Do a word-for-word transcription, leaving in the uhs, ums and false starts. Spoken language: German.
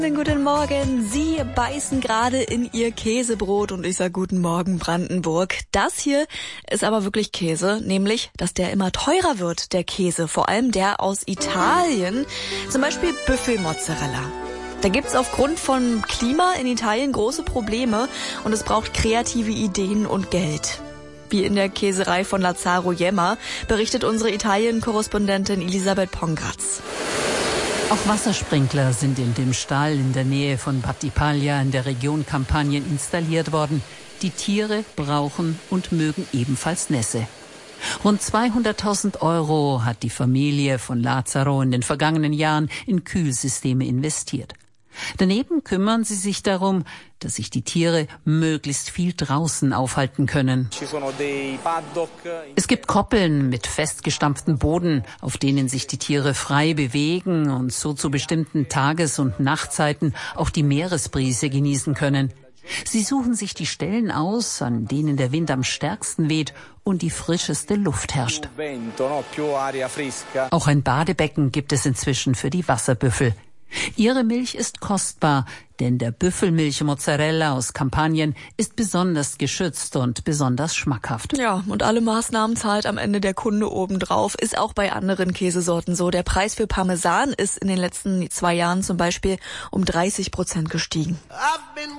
Guten Morgen, Sie beißen gerade in Ihr Käsebrot und ich sage guten Morgen Brandenburg. Das hier ist aber wirklich Käse, nämlich, dass der immer teurer wird, der Käse, vor allem der aus Italien, zum Beispiel Büffelmozzarella. Da gibt's aufgrund von Klima in Italien große Probleme und es braucht kreative Ideen und Geld. Wie in der Käserei von Lazzaro Jemma, berichtet unsere Italien-Korrespondentin Elisabeth Pongratz. Auch Wassersprinkler sind in dem Stall in der Nähe von Battipaglia in der Region Kampanien installiert worden. Die Tiere brauchen und mögen ebenfalls Nässe. Rund zweihunderttausend Euro hat die Familie von Lazzaro in den vergangenen Jahren in Kühlsysteme investiert. Daneben kümmern sie sich darum, dass sich die Tiere möglichst viel draußen aufhalten können. Es gibt Koppeln mit festgestampftem Boden, auf denen sich die Tiere frei bewegen und so zu bestimmten Tages- und Nachtzeiten auch die Meeresbrise genießen können. Sie suchen sich die Stellen aus, an denen der Wind am stärksten weht und die frischeste Luft herrscht. Auch ein Badebecken gibt es inzwischen für die Wasserbüffel. Ihre Milch ist kostbar, denn der Büffelmilch-Mozzarella aus Kampanien ist besonders geschützt und besonders schmackhaft. Ja, und alle Maßnahmen zahlt am Ende der Kunde obendrauf. Ist auch bei anderen Käsesorten so. Der Preis für Parmesan ist in den letzten zwei Jahren zum Beispiel um dreißig Prozent gestiegen.